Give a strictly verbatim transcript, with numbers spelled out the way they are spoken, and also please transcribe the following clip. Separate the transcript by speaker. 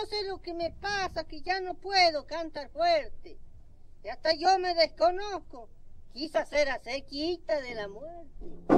Speaker 1: sé lo que me pasa, que ya no puedo cantar fuerte. Y hasta yo me desconozco. Quizás era sequita de la muerte.